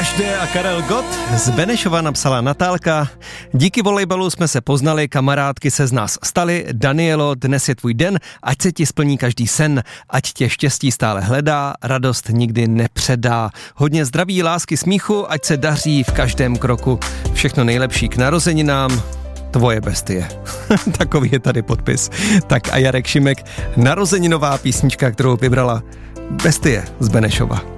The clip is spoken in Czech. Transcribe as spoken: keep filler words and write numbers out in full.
Tomáš D. a Karel Gott. Z Benešova napsala Natálka. Díky volejbalu jsme se poznali, kamarádky se z nás staly. Danielo, dnes je tvůj den, ať se ti splní každý sen, ať tě štěstí stále hledá, radost nikdy nepředá. Hodně zdraví, lásky, smíchu, ať se daří v každém kroku. Všechno nejlepší k narozeninám. Tvoje bestie. Takový je tady podpis. Tak a Jarek Šimek, narozeninová písnička, kterou vybrala Bestie z Benešova.